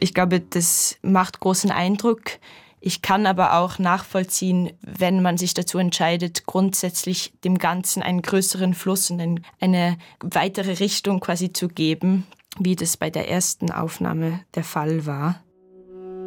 Ich glaube, das macht großen Eindruck. Ich kann aber auch nachvollziehen, wenn man sich dazu entscheidet, grundsätzlich dem Ganzen einen größeren Fluss und eine weitere Richtung quasi zu geben, wie das bei der ersten Aufnahme der Fall war.